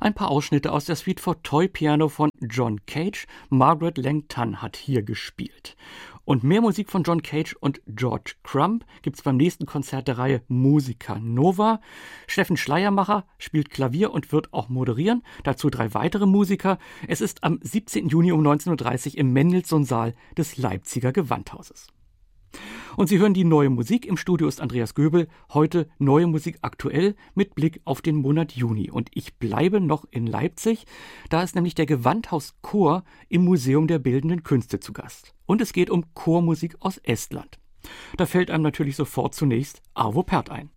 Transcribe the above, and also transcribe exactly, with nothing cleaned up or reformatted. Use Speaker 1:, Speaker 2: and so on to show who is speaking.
Speaker 1: Ein paar Ausschnitte aus der Suite for Toy Piano von John Cage. Margaret Langton hat hier gespielt. Und mehr Musik von John Cage und George Crumb gibt's beim nächsten Konzert der Reihe Musica Nova. Steffen Schleiermacher spielt Klavier und wird auch moderieren. Dazu drei weitere Musiker. Es ist am siebzehnten Juni um neunzehn Uhr dreißig im Mendelssohn-Saal des Leipziger Gewandhauses. Und Sie hören die neue Musik. Im Studio ist Andreas Göbel. Heute neue Musik aktuell mit Blick auf den Monat Juni. Und ich bleibe noch in Leipzig. Da ist nämlich der Gewandhauschor im Museum der Bildenden Künste zu Gast. Und es geht um Chormusik aus Estland. Da fällt einem natürlich sofort zunächst Arvo Pärt ein.